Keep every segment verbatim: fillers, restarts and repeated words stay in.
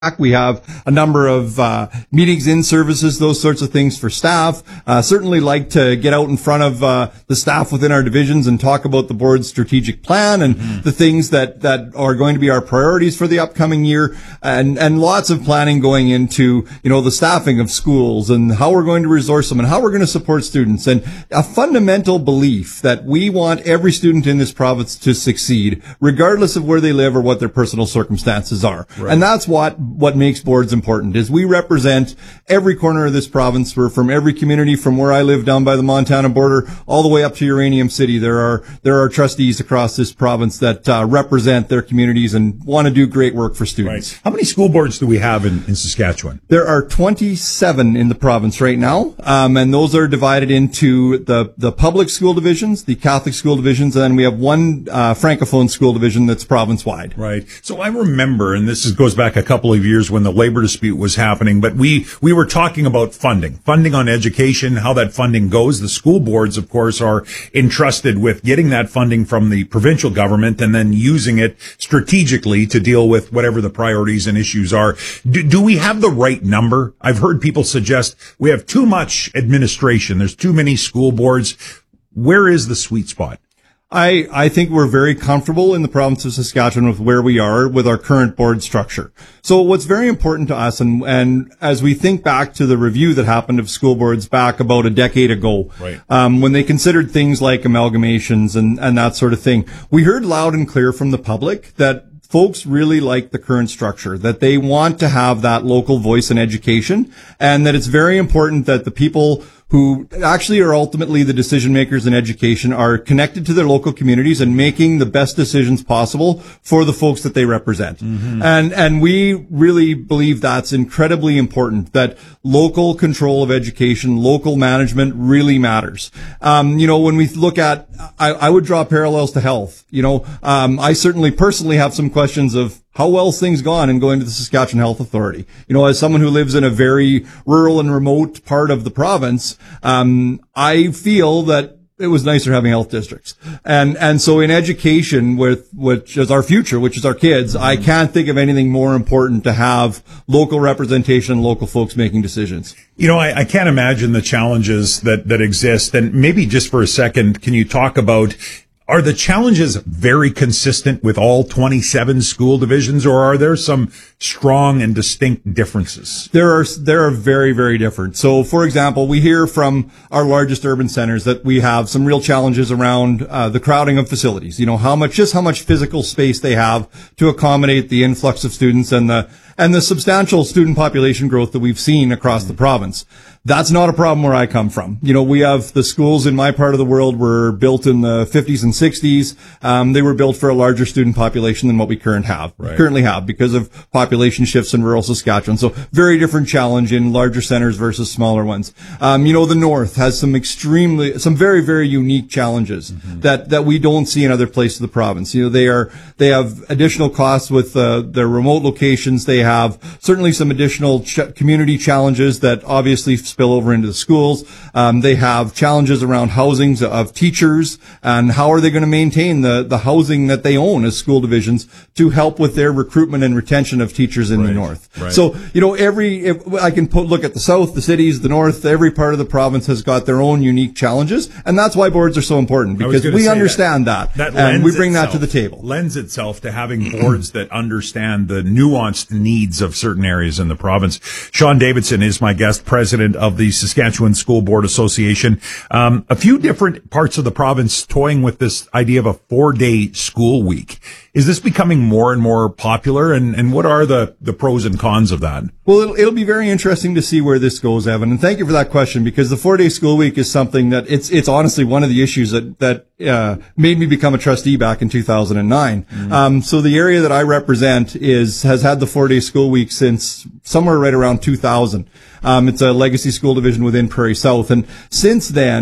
We have a number of uh, meetings in services, those sorts of things for staff. Uh, certainly like to get out in front of uh, the staff within our divisions and talk about the board's strategic plan and mm. the things that, that are going to be our priorities for the upcoming year, and, and lots of planning going into, you know, the staffing of schools and how we're going to resource them and how we're going to support students, and a fundamental belief that we want every student in this province to succeed, regardless of where they live or what their personal circumstances are. Right. And that's what what makes boards important, is we represent every corner of this province. We're from every community, from where I live down by the Montana border all the way up to Uranium City. There are there are trustees across this province that uh, represent their communities and want to do great work for students. Right. How many school boards do we have in, in Saskatchewan? There are twenty-seven in the province right now, um, and those are divided into the, the public school divisions, the Catholic school divisions, and then we have one uh, Francophone school division that's province-wide. Right. So I remember, and this is, goes back a couple of years when the labor dispute was happening, but we, we were talking about funding, funding on education, how that funding goes. The school boards, of course, are entrusted with getting that funding from the provincial government and then using it strategically to deal with whatever the priorities and issues are. Do, do we have the right number? I've heard people suggest we have too much administration. There's too many school boards. Where is the sweet spot? I, I think we're very comfortable in the province of Saskatchewan with where we are with our current board structure. So what's very important to us, and, and as we think back to the review that happened of school boards back about a decade ago, right. um, when they considered things like amalgamations and, and that sort of thing, we heard loud and clear from the public that folks really like the current structure, that they want to have that local voice in education, and that it's very important that the people who actually are ultimately the decision makers in education are connected to their local communities and making the best decisions possible for the folks that they represent. Mm-hmm. And, and we really believe that's incredibly important, that local control of education, local management really matters. Um, you know, when we look at, I, I would draw parallels to health. You know, um, I certainly personally have some questions of how well's things gone in going to the Saskatchewan Health Authority. You know, as someone who lives in a very rural and remote part of the province, um, I feel that it was nicer having health districts. And, and so in education, with, which is our future, which is our kids, I can't think of anything more important to have local representation and local folks making decisions. You know, I, I can't imagine the challenges that, that exist. And maybe just for a second, can you talk about, are the challenges very consistent with all twenty-seven school divisions, or are there some strong and distinct differences? There are, there are very, very different. So, for example, we hear from our largest urban centers that we have some real challenges around uh, the crowding of facilities. You know, how much, just how much physical space they have to accommodate the influx of students and the, and the substantial student population growth that we've seen across the province. That's not a problem where I come from. You know, we have the schools in my part of the world were built in the fifties and sixties. Um, they were built for a larger student population than what we current have, right. currently have because of population shifts in rural Saskatchewan. So very different challenge in larger centers versus smaller ones. Um, you know, the North has some extremely, some very, very unique challenges mm-hmm. that, that we don't see in other places of the province. You know, they are, they have additional costs with uh, their remote locations. They have certainly some additional ch- community challenges that obviously spill over into the schools. Um, they have challenges around housings of teachers and how are they going to maintain the, the housing that they own as school divisions to help with their recruitment and retention of teachers in right. the North. Right. So, you know, every, if I can put, look at the South, the cities, the North, every part of the province has got their own unique challenges. And that's why boards are so important, because we understand that, that, that and we bring itself, that to the table. Lends itself to having boards that understand the nuanced needs of certain areas in the province. Sean Davidson is my guest, president of the Saskatchewan School Board Association. Um, a few different parts of the province toying with this idea of a four-day school week. Is this becoming more and more popular, and, and what are the, the pros and cons of that? Well, it'll, it'll be very interesting to see where this goes, Evan, and thank you for that question, because the four-day school week is something that it's it's honestly one of the issues that that uh, made me become a trustee back in two thousand nine. Mm-hmm. Um, so the area that I represent is has had the four-day school week since somewhere right around two thousand. Um, it's a legacy school division within Prairie South, and since then,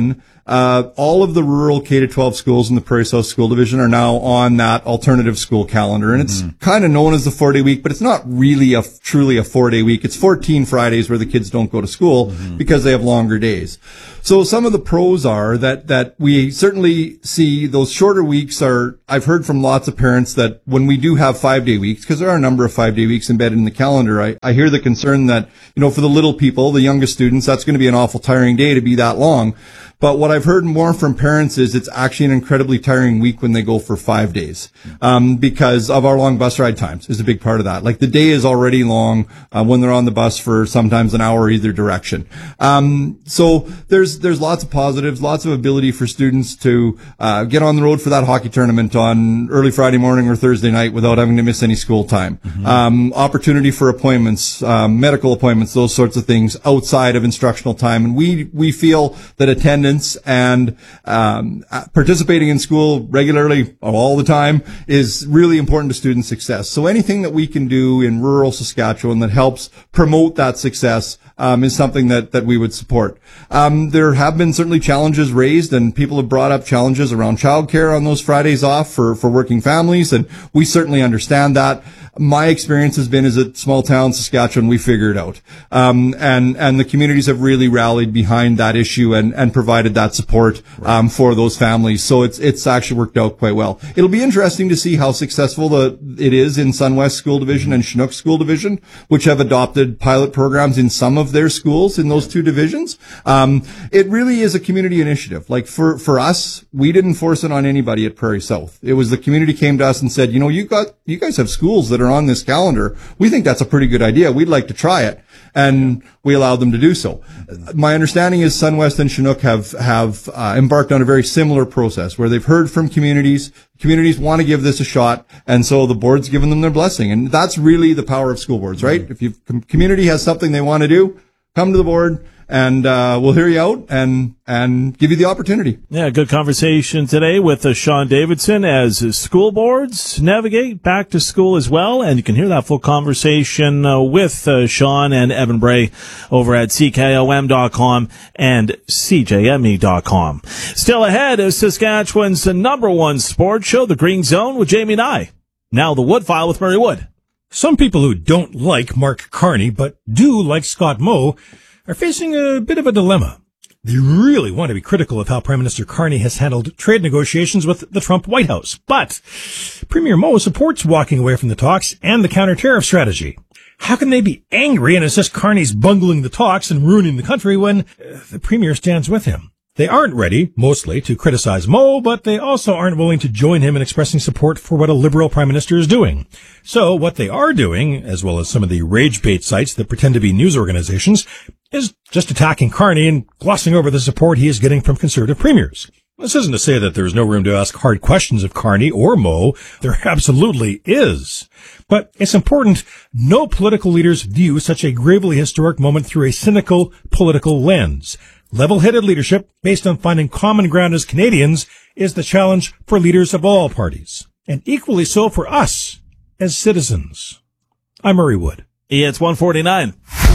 uh, all of the rural K to twelve schools in the Prairie South School Division are now on that alternative school calendar. And it's mm-hmm. kind of known as the four-day week, but it's not really a truly a four-day week. It's fourteen Fridays where the kids don't go to school mm-hmm. because they have longer days. So some of the pros are that, that we certainly see those shorter weeks are, I've heard from lots of parents that when we do have five day weeks, because there are a number of five day weeks embedded in the calendar, I, I hear the concern that, you know, for the little people, the youngest students, that's going to be an awful tiring day to be that long. But what I've heard more from parents is it's actually an incredibly tiring week when they go for five days, um, because of our long bus ride times is a big part of that. Like the day is already long, uh, when they're on the bus for sometimes an hour either direction. Um, so there's, there's lots of positives, lots of ability for students to, uh, get on the road for that hockey tournament on early Friday morning or Thursday night without having to miss any school time. Mm-hmm. Um, opportunity for appointments, um, medical appointments, those sorts of things outside of instructional time. And we, we feel that attendance and um, participating in school regularly all the time is really important to student success. So anything that we can do in rural Saskatchewan that helps promote that success um, is something that, that we would support. Um, there have been certainly challenges raised, and people have brought up challenges around childcare on those Fridays off for, for working families, and we certainly understand that. My experience has been is that small town Saskatchewan, we figure it out. Um, and, and the communities have really rallied behind that issue and, and provided that support, um, for those families. So it's, it's actually worked out quite well. It'll be interesting to see how successful the, it is in Sunwest School Division and Chinook School Division, which have adopted pilot programs in some of their schools in those two divisions. Um, it really is a community initiative. Like for, for us, we didn't force it on anybody at Prairie South. It was the community came to us and said, you know, you got, you guys have schools that are on this calendar. We think that's a pretty good idea. We'd like to try it. And we allowed them to do so. My understanding is Sunwest and Chinook have, have, uh, embarked on a very similar process where they've heard from communities. Communities want to give this a shot. And so the board's given them their blessing. And that's really the power of school boards, right? Mm-hmm. If you, community has something they want to do, come to the board. And, uh, we'll hear you out and, and give you the opportunity. Yeah, good conversation today with uh, Sean Davidson as school boards navigate back to school as well. And you can hear that full conversation uh, with uh, Sean and Evan Bray over at C K O M dot com and C J M E dot com. Still ahead is Saskatchewan's number one sports show, The Green Zone with Jamie Nye. Now the Wood File with Murray Wood. Some people who don't like Mark Carney but do like Scott Moe are facing a bit of a dilemma. They really want to be critical of how Prime Minister Carney has handled trade negotiations with the Trump White House. But Premier Moe supports walking away from the talks and the counter-tariff strategy. How can they be angry and insist Carney's bungling the talks and ruining the country when uh, the Premier stands with him? They aren't ready, mostly, to criticize Moe, but they also aren't willing to join him in expressing support for what a Liberal Prime Minister is doing. So what they are doing, as well as some of the rage bait sites that pretend to be news organizations, is just attacking Carney and glossing over the support he is getting from Conservative premiers. This isn't to say that there's no room to ask hard questions of Carney or Moe. There absolutely is. But it's important no political leaders view such a gravely historic moment through a cynical political lens. Level-headed leadership, based on finding common ground as Canadians, is the challenge for leaders of all parties. And equally so for us as citizens. I'm Murray Wood. Yeah, it's one forty-nine.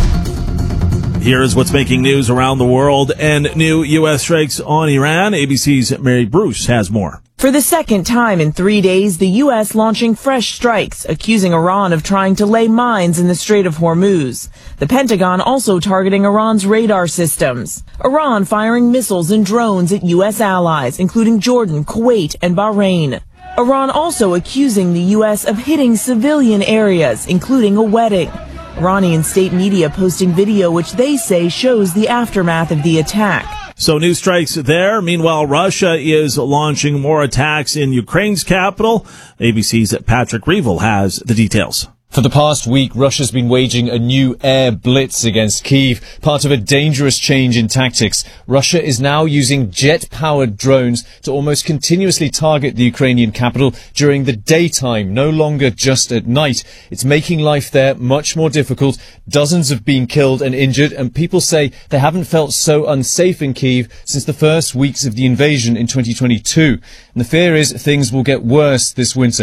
Here's what's making news around the world and new U S strikes on Iran. A B C's Mary Bruce has more. For the second time in three days, the U S launching fresh strikes, accusing Iran of trying to lay mines in the Strait of Hormuz. The Pentagon also targeting Iran's radar systems. Iran firing missiles and drones at U S allies, including Jordan, Kuwait, and Bahrain. Iran also accusing the U S of hitting civilian areas, including a wedding. Iranian state media posting video which they say shows the aftermath of the attack. So new strikes there. Meanwhile, Russia is launching more attacks in Ukraine's capital. A B C's Patrick Reevell has the details. For the past week, Russia's been waging a new air blitz against Kyiv, part of a dangerous change in tactics. Russia is now using jet-powered drones to almost continuously target the Ukrainian capital during the daytime, no longer just at night. It's making life there much more difficult. Dozens have been killed and injured, and people say they haven't felt so unsafe in Kyiv since the first weeks of the invasion in twenty twenty-two. And the fear is things will get worse this winter.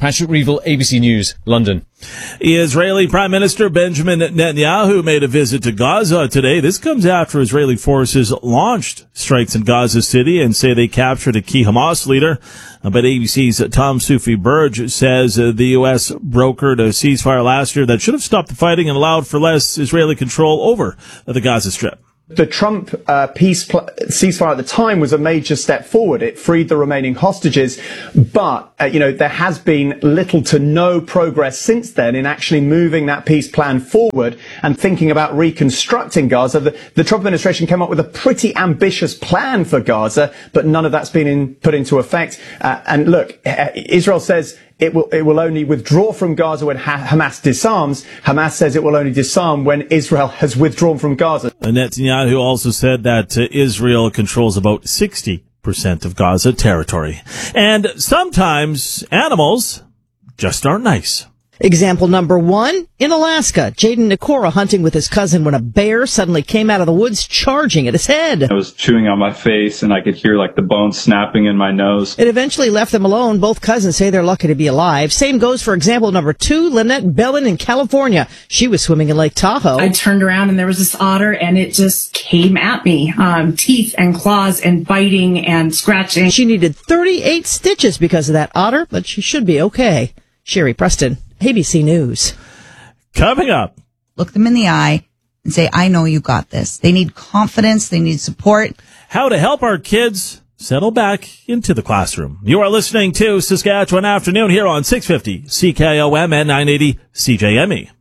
Patrick Reevell, A B C News, London. Israeli Prime Minister Benjamin Netanyahu made a visit to Gaza today. This comes after Israeli forces launched strikes in Gaza City and say they captured a key Hamas leader. But A B C's Tom Sufi-Burge says uh, the U S brokered a ceasefire last year that should have stopped the fighting and allowed for less Israeli control over the Gaza Strip. The Trump uh, peace pl- ceasefire at the time was a major step forward. It freed the remaining hostages, but uh, you know there has been little to no progress since then in actually moving that peace plan forward and thinking about reconstructing Gaza. The, the Trump administration came up with a pretty ambitious plan for Gaza, but none of that's been in, put into effect. Uh, and look, uh, Israel says It will, it will only withdraw from Gaza when ha- Hamas disarms. Hamas says it will only disarm when Israel has withdrawn from Gaza. Netanyahu also said that uh, Israel controls about sixty percent of Gaza territory. And sometimes animals just aren't nice. Example number one, in Alaska, Jaden Nikora hunting with his cousin when a bear suddenly came out of the woods charging at his head. I was chewing on my face and I could hear like the bones snapping in my nose. It eventually left them alone. Both cousins say they're lucky to be alive. Same goes for example number two, Lynette Bellin in California. She was swimming in Lake Tahoe. I turned around and there was this otter and it just came at me. Um, teeth and claws and biting and scratching. She needed thirty-eight stitches because of that otter, but she should be okay. Sherry Preston, A B C News. Coming up. Look them in the eye and say, I know you got this. They need confidence. They need support. How to help our kids settle back into the classroom. You are listening to Saskatchewan Afternoon here on six fifty C K O M and nine eighty C J M E.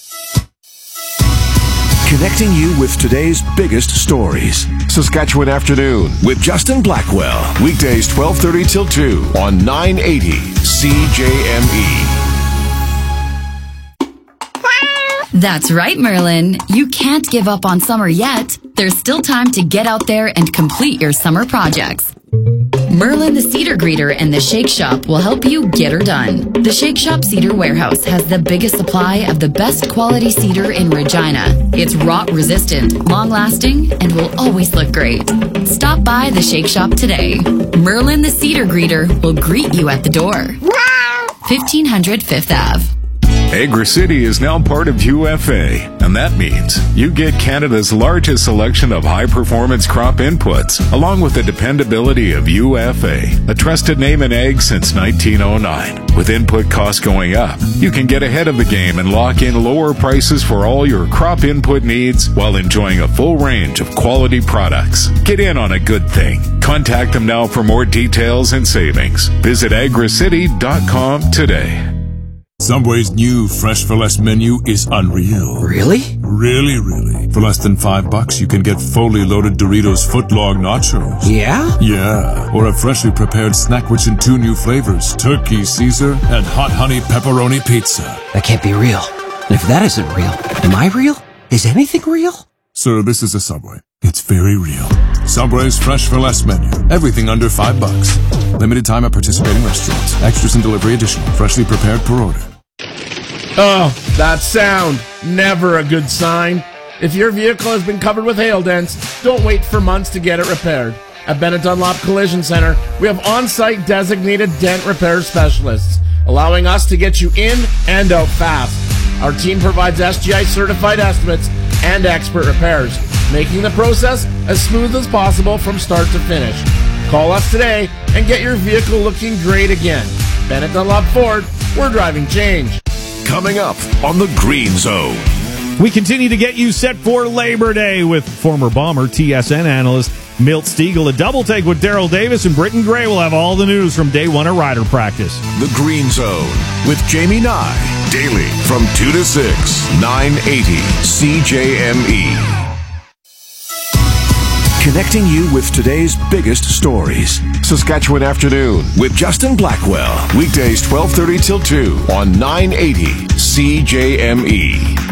Connecting you with today's biggest stories. Saskatchewan Afternoon with Justin Blackwell. Weekdays twelve thirty till two on nine eighty C J M E. That's right, Merlin. You can't give up on summer yet. There's still time to get out there and complete your summer projects. Merlin the Cedar Greeter and the Shake Shop will help you get her done. The Shake Shop Cedar Warehouse has the biggest supply of the best quality cedar in Regina. It's rot resistant, long lasting, and will always look great. Stop by the Shake Shop today. Merlin the Cedar Greeter will greet you at the door. fifteen hundred Fifth Avenue. AgriCity is now part of U F A, and that means you get Canada's largest selection of high-performance crop inputs, along with the dependability of U F A, a trusted name in ag since nineteen oh nine. With input costs going up, you can get ahead of the game and lock in lower prices for all your crop input needs while enjoying a full range of quality products. Get in on a good thing. Contact them now for more details and savings. Visit agri city dot com today. Subway's new Fresh for Less menu is unreal. Really? Really, really. For less than five bucks, you can get fully loaded Doritos footlong nachos. Yeah? Yeah. Or a freshly prepared snack which in two new flavors, turkey Caesar and hot honey pepperoni pizza. That can't be real. And if that isn't real, am I real? Is anything real? Sir, this is a Subway. It's very real. Subway's Fresh for Less menu. Everything under five bucks. Limited time at participating restaurants. Extras and delivery additional. Freshly prepared per order. Oh, that sound. Never a good sign. If your vehicle has been covered with hail dents, don't wait for months to get it repaired. At Bennett Dunlop Collision Center, we have on-site designated dent repair specialists, allowing us to get you in and out fast. Our team provides S G I certified estimates and expert repairs, making the process as smooth as possible from start to finish. Call us today and get your vehicle looking great again. Bennett Dunlop Ford, we're driving change. Coming up on the Green Zone. We continue to get you set for Labor Day with former Bomber T S N analyst Milt Stiegel. A double take with Daryl Davis, and Britton Gray will have all the news from day one of rider practice. The Green Zone with Jamie Nye. Daily from two to six, nine eighty C J M E. Connecting you with today's biggest stories. Saskatchewan Afternoon with Justin Blackwell. Weekdays twelve thirty till two on nine eighty C J M E.